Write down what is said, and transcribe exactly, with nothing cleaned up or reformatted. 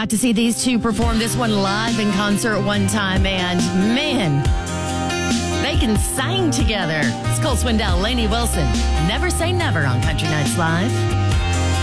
got to see these two perform this one live in concert one time, and man, they can sing together. It's Cole Swindell, Lainey Wilson. Never Say Never on Country Nights Live.